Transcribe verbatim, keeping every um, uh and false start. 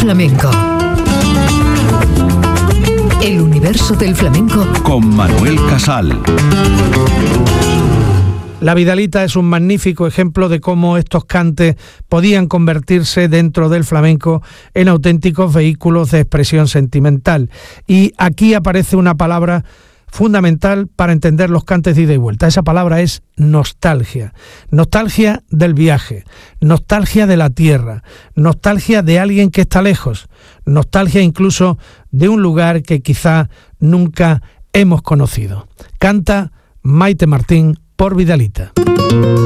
flamenco. El universo del flamenco con Manuel Casal. La Vidalita es un magnífico ejemplo de cómo estos cantes podían convertirse dentro del flamenco en auténticos vehículos de expresión sentimental. Y aquí aparece una palabra fundamental para entender los cantes de ida y vuelta. Esa palabra es nostalgia. Nostalgia del viaje, nostalgia de la tierra, nostalgia de alguien que está lejos, nostalgia incluso de un lugar que quizá nunca hemos conocido. Canta Maite Martín por Vidalita.